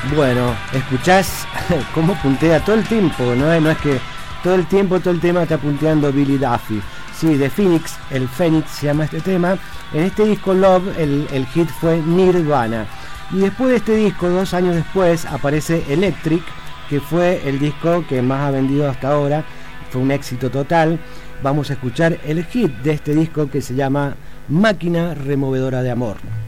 Bueno, escuchás cómo puntea todo el tiempo, no es que todo el tiempo, todo el tema está punteando Billy Duffy. Sí, The Phoenix, el Fénix se llama este tema. En este disco Love, el hit fue Nirvana. Y después de este disco, 2 años después, aparece Electric, que fue el disco que más ha vendido hasta ahora. Fue un éxito total. Vamos a escuchar el hit de este disco que se llama Máquina Removedora de Amor.